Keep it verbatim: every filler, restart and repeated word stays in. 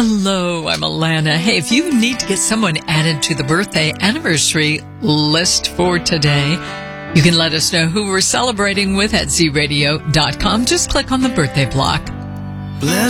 Hello, I'm Alana. Hey, if you need to get someone added to the birthday anniversary list for today, you can let us know who we're celebrating with at z radio dot com. Just click on the birthday block. Bless